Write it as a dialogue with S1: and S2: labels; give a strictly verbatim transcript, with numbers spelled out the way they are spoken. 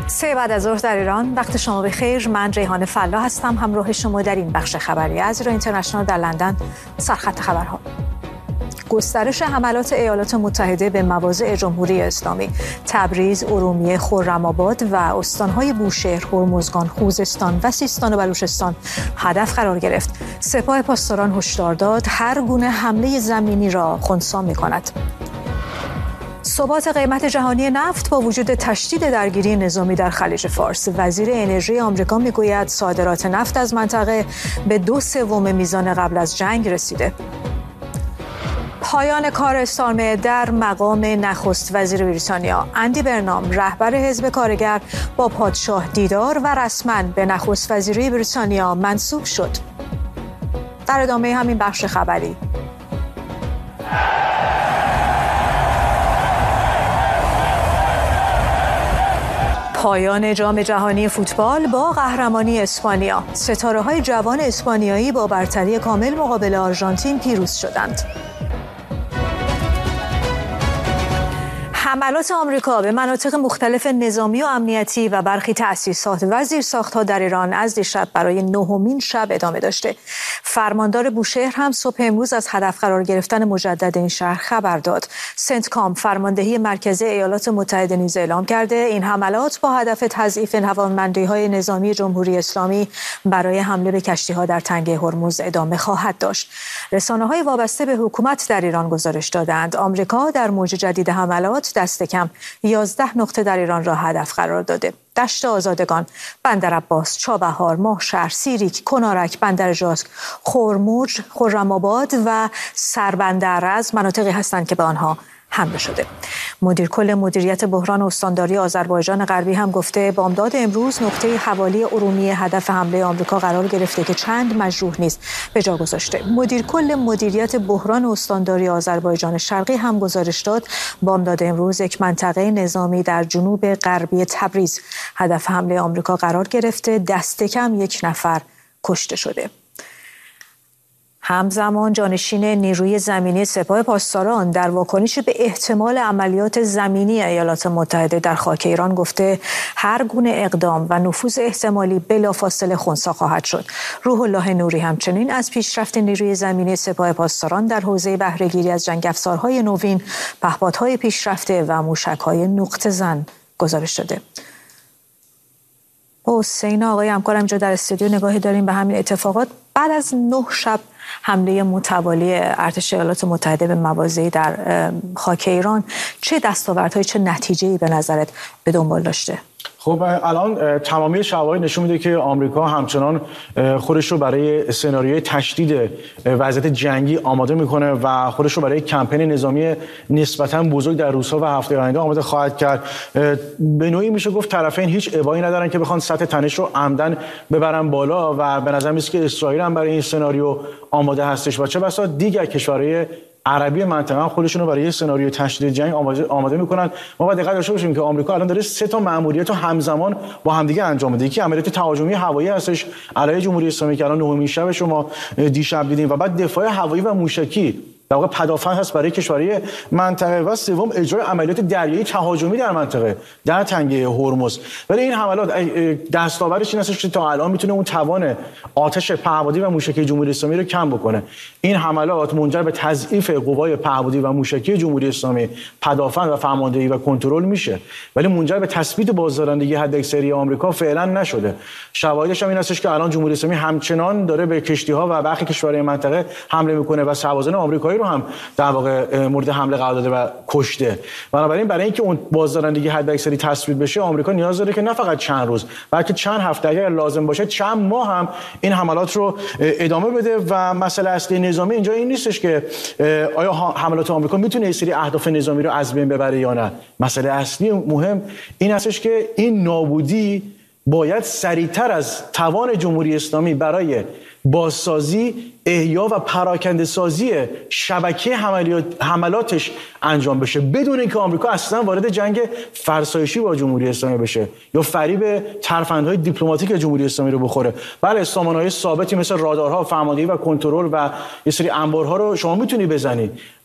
S1: سه بعد از ظهر در ایران. وقت شما بخیر. من ریحانه فلاح هستم همراه شما در این بخش خبری از ایران اینترنشنال در لندن. سرخط خبرها: گسترش حملات ایالات متحده به مواضع جمهوری اسلامی. تبریز، ارومیه، خرم‌آباد و استان‌های بوشهر، هرمزگان، خوزستان و سیستان و بلوچستان هدف قرار گرفت. سپاه پاسداران هشدار داد هر گونه حمله زمینی را خنثی می‌کند. ثبات قیمت جهانی نفت با وجود تشدید درگیری نظامی در خلیج فارس. وزیر انرژی آمریکا میگوید صادرات نفت از منطقه به دو سوم میزان قبل از جنگ رسیده. پایان کار استارمر در مقام نخست وزیر بریتانیا. اندی برنام رهبر حزب کارگر با پادشاه دیدار و رسما به نخست وزیری بریتانیا منصوب شد. در ادامه همین بخش خبری پایان جام جهانی فوتبال با قهرمانی اسپانیا. ستاره‌های جوان اسپانیایی با برتری کامل مقابل آرژانتین پیروز شدند. حملات آمریکا به مناطق مختلف نظامی و امنیتی و برخی تأسیسات و زیرساخت‌ها در ایران از دیشب برای نهمین شب ادامه داشته. فرماندار بوشهر هم صبح امروز از هدف قرار گرفتن مجدد این شهر خبر داد. سنتکام فرماندهی مرکزی ایالات متحده نیز اعلام کرده این حملات با هدف تضعیف توانمندی‌های نظامی جمهوری اسلامی برای حمله به کشتی‌ها در تنگه هرمز ادامه خواهد داشت. رسانه‌های وابسته به حکومت در ایران گزارش دادند آمریکا در موج جدید حملات دست کم یازده نقطه در ایران را هدف قرار داده. دشت آزادگان، بندر عباس، چابهار، ماهشهر، سیریک، کنارک، بندر جاسک، خرموج، خرم‌آباد و سربندر از مناطقی هستند که به آنها حمله شده. مدیر کل مدیریت بحران استانداری آذربایجان غربی هم گفته بامداد امروز نقطه حوالی ارومیه هدف حمله آمریکا قرار گرفته که چند مجروح نیز به جا گذاشته. مدیر کل مدیریت بحران استانداری آذربایجان شرقی هم گزارش داد بامداد امروز یک منطقه نظامی در جنوب غربی تبریز هدف حمله آمریکا قرار گرفته. دست کم یک نفر کشته شده. همزمان جانشین نیروی زمینی سپاه پاسداران در واکنش به احتمال عملیات زمینی ایالات متحده در خاک ایران گفته هر گونه اقدام و نفوذ احتمالی بلافاصله خنثی خواهد شد. روح الله نوری همچنین از پیشرفت نیروی زمینی سپاه پاسداران در حوزه بهره‌گیری از جنگ افزارهای نوین، پهپادهای پیشرفته و موشک‌های نقطه زن گزارش داده. حسین آقای همکارم اینجا در استودیو نگاهی داریم به همین اتفاقات. بعد از نه شب حمله متوالی ارتش ایالات متحده به مواضعی در خاک ایران چه دستاوردهایی چه نتیجه‌ای به نظرت به دنبال داشته؟
S2: خب الان تمامی شواهد نشون میده که آمریکا همچنان خودش رو برای سناریوی تشدید وضعیت جنگی آماده میکنه و خودش رو برای کمپین نظامی نسبتاً بزرگ در روزها و هفته آینده آماده خواهد کرد. به نوعی میشه گفت طرفین هیچ ابایی ندارن که بخوان سطح تنش رو عمدن ببرن بالا و به نظر میاد که اسرائیل هم برای این سناریو آماده هستش و چه بسا دیگر کشورهای عربی منطقه هم خودشون رو برای سناریو تشدید جنگ آماده آماده میکنن. ما باید دقت داشته باشیم که آمریکا الان داره سه تا مأموریت رو همزمان با همدیگه انجام میده. یکی عملیات تهاجمی هوایی هستش علیه جمهوری اسلامی که الان نهمین شب شما دیشب دیدیم و بعد دفاع هوایی و موشکی در واقع پدافند هست برای کشورهای منطقه و سوم اجرای عملیات دریایی تهاجمی در منطقه در تنگه هرمز. ولی این حملات دستاوردش این هستش که تا الان میتونه اون توان آتش پهپادی و موشکی جمهوری اسلامی رو کم بکنه. این حملات منجر به تضعیف قوای پهپادی و موشکی جمهوری اسلامی، پدافند و فرماندهی و کنترل میشه، ولی منجر به تثبیت بازدارندگی حداکثری آمریکا فعلا نشده. شواهدش هم این هستش که الان جمهوری اسلامی همچنان داره به کشتی‌ها و برخی کشورهای منطقه حمله میکنه و سربازان آمریکایی رو هم در واقع مورد حمله قرار داده و کشته. بنابراین برای اینکه اون بازدارندگی حداکثری تثبیت بشه آمریکا نیاز داره که نه فقط چند روز بلکه چند هفته اگر لازم باشه چند ماه هم این حملات رو ادامه بده. و مسئله اصلی نظامی اینجا این نیستش که آیا حملات آمریکا میتونه یه سری اهداف نظامی رو از بین ببره یا نه. مسئله اصلی مهم این هستش که این نابودی باید سریعتر از توان جمهوری اسلامی برای بازسازی، احیا و پراکنده سازی شبکه حملاتش انجام بشه بدون اینکه آمریکا اصلا وارد جنگ فرسایشی با جمهوری اسلامی بشه یا فریب ترفندهای دیپلماتیک جمهوری اسلامی رو بخوره. بله سامانه‌های ثابتی مثل رادارها، فرماندهی و کنترل و یه سری انبارها رو شما میتونی بزنی،